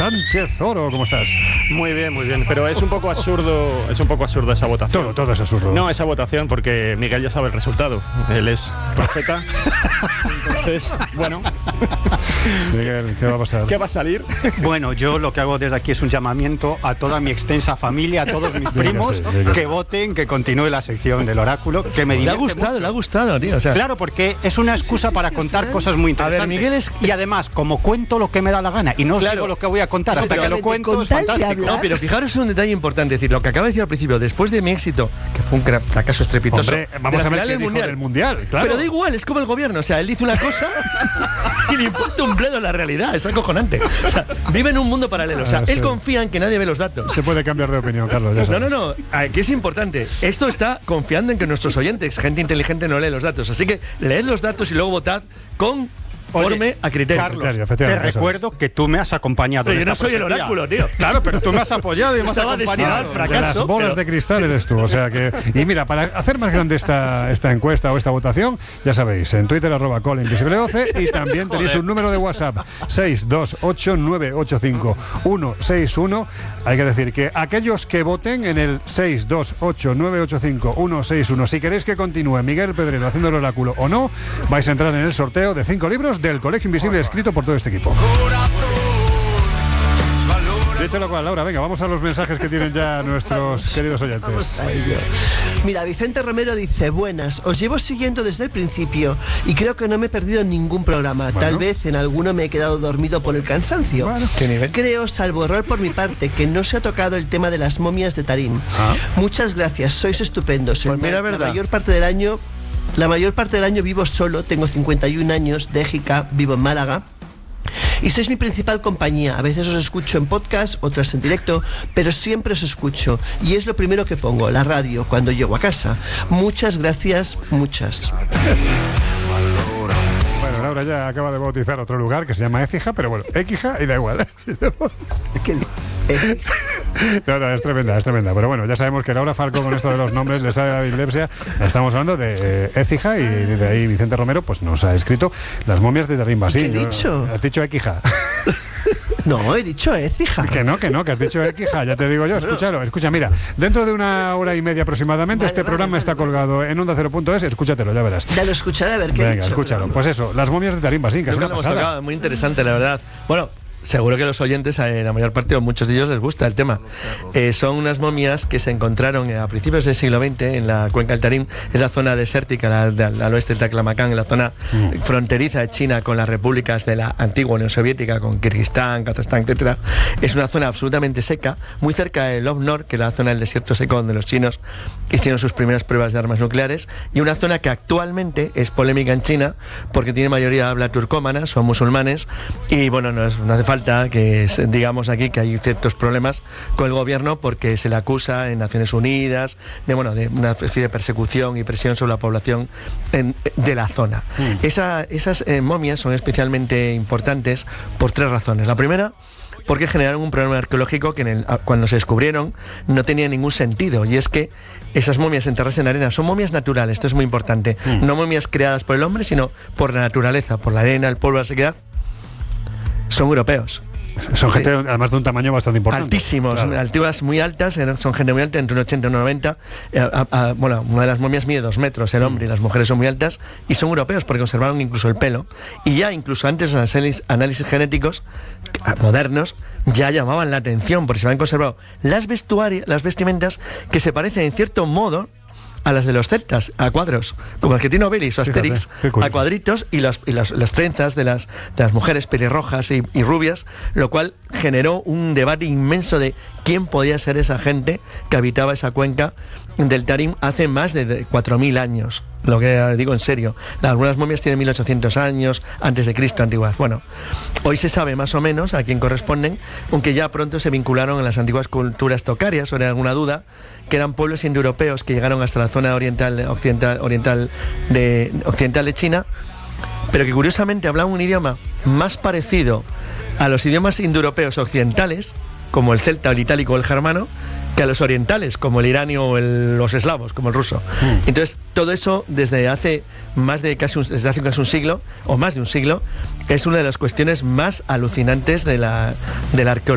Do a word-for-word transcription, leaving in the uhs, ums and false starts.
Sánchez Oro, ¿cómo estás? Muy bien, muy bien, pero es un poco absurdo, es un poco absurdo esa votación. Todo, todo es absurdo. No, esa votación porque Miguel ya sabe el resultado. Él es profeta. Entonces, bueno. Miguel, ¿qué va a pasar? ¿Qué va a salir? Bueno, yo lo que hago desde aquí es un llamamiento a toda mi extensa familia, a todos mis primos, Dígase, dígase. que voten, que continúe la sección del oráculo, que me Le ha divierte gustado, mucho. le ha gustado, tío. O sea, Claro, porque es una excusa para contar cosas muy interesantes. A ver, Miguel es- Y además, como cuento lo que me da la gana y no os Claro. digo lo que voy a contar No, hasta pero que lo de cuento, es contar y fantástico. hablar. No, pero fijaros en un detalle importante, es decir, lo que acaba de decir al principio, después de mi éxito, que fue un cra- fracaso estrepitoso. Hombre, vamos de la a ver final qué del dijo mundial. del Mundial, claro. Pero da igual, es como el gobierno, o sea, él dice una cosa y le importa un bledo la realidad, es acojonante. O sea, vive en un mundo paralelo, o sea, Ah, sí. él confía en que nadie ve los datos. Se puede cambiar de opinión, Carlos. Ya No, sabes. no, no, aquí es importante. Esto está confiando en que nuestros oyentes, gente inteligente, no lee los datos. Así que leed los datos y luego votad conforme Oye, a criterio. Carlos, Criterio, te efectivamente, eso recuerdo que tú me has acompañado. Pero en yo no esta soy el profecía. oráculo, tío. Claro, pero tú me has apoyado y me has Estaba destinado acompañado. al De fracaso. las bolas pero- de cristal eres tú, o sea que... Y mira, para hacer más grande esta, esta encuesta o esta votación, ya sabéis, en Twitter arroba col invisible doce y también tenéis un número de WhatsApp seis dos ocho nueve ocho cinco uno seis uno. Hay que decir que aquellos que voten en el seis dos ocho nueve ocho cinco uno seis uno, si queréis que continúe Miguel Pedrero haciendo el oráculo o no, vais a entrar en el sorteo de cinco libros del Colegio Invisible escrito por todo este equipo. Dicho lo cual, Laura, venga, vamos a los mensajes que tienen ya nuestros queridos oyentes. Vamos a ello. Mira, Vicente Romero dice: buenas, os llevo siguiendo desde el principio y creo que no me he perdido ningún programa. Bueno. Tal vez en alguno me he quedado dormido por el cansancio. Bueno. ¿Qué nivel? Creo, salvo error por mi parte, que no se ha tocado el tema de las momias de Tarín. Ah. Muchas gracias, sois estupendos. Pues El mira, ma- la verdad. mayor parte del año, la mayor parte del año vivo solo, tengo cincuenta y un años, de Égica, vivo en Málaga. Y sois mi principal compañía. A veces os escucho en podcast, otras en directo, pero siempre os escucho. Y es lo primero que pongo, la radio, cuando llego a casa. Muchas gracias, muchas. Bueno, Laura ya acaba de bautizar otro lugar que se llama Écija, pero bueno, Équija y da igual. ¿Qué di- eh, No, no, es tremenda, es tremenda. Pero bueno, ya sabemos que Laura Falco con esto de los nombres le sale la dislexia. Estamos hablando de eh, Écija y de ahí Vicente Romero pues nos ha escrito las momias de Tarimba. Sí, ¿Qué he ¿no? dicho? Has dicho Équija. No, he dicho Écija. Que no, que no, que has dicho Équija, ya te digo yo. Escúchalo, escucha, mira, dentro de una hora y media aproximadamente Vale, este vale, programa vale, está vale. colgado en onda cero punto es, escúchatelo, ya verás. Ya lo escucharé a ver qué he Venga, dicho. escúchalo. pero- Pues eso, las momias de Tarimba, sí, que es Nunca una lo hemos pasada. tocado, muy interesante, la verdad. Bueno, seguro que a los oyentes, a la mayor parte o muchos de ellos les gusta el tema. Eh, son unas momias que se encontraron a principios del siglo veinte en la cuenca del Tarim, es la zona desértica la- de- al, al oeste del Taklamakan, en la zona Mm. fronteriza de China con las repúblicas de la antigua Unión Soviética, con Kirguistán, Kazajstán, etcétera. Es una zona absolutamente seca, muy cerca de Lovnor, que es la zona del desierto seco donde los chinos hicieron sus primeras pruebas de armas nucleares, y una zona que actualmente es polémica en China porque tiene mayoría de habla turcómana, son musulmanes, y bueno, no, es- no hace falta que se- digamos aquí que hay ciertos problemas con el gobierno porque se le acusa en Naciones Unidas de, bueno, de una especie de persecución y presión sobre la población en- de la zona. Esa- esas eh, momias son especialmente importantes por tres razones. La primera, porque generaron un problema arqueológico que en el- a- cuando se descubrieron no tenía ningún sentido, y es que esas momias enterradas en arena son momias naturales, esto es muy importante, no momias creadas por el hombre, sino por la naturaleza, por la arena, el polvo, la sequedad. Son europeos. Son gente además de un tamaño bastante importante. Altísimos, Claro. alturas muy altas, eh, son gente muy alta, entre un ochenta y un noventa. Eh, a- a- bueno, una de las momias mide dos metros, el hombre, y las mujeres son muy altas, y son europeos porque conservaron incluso el pelo. Y ya incluso antes los análisis, análisis genéticos eh, modernos ya llamaban la atención porque se habían conservado las vestuarias, las vestimentas que se parecen en cierto modo a las de los celtas, a cuadros, como el que tiene Obelix o Fíjate, Asterix, qué curioso. a cuadritos, y, las, y las, las trenzas de las, de las mujeres pelirrojas y, y rubias, lo cual generó un debate inmenso de quién podía ser esa gente que habitaba esa cuenca del Tarim hace más de, de cuatro mil años. Lo que eh, digo en serio. Algunas momias tienen mil ochocientos años, antes de Cristo, antigüedad. Bueno, hoy se sabe más o menos a quién corresponden, aunque ya pronto se vincularon en las antiguas culturas tocarias, sobre alguna duda, que eran pueblos indoeuropeos que llegaron hasta la zona oriental, occidental, oriental de, occidental de China, pero que curiosamente hablaban un idioma más parecido a los idiomas indoeuropeos occidentales, como el celta, el itálico o el germano, que a los orientales, como el iranio o el- los eslavos, como el ruso. Mm. Entonces, todo eso desde hace más de casi un, desde hace casi un siglo, o más de un siglo, es una de las cuestiones más alucinantes de la, de la arqueología.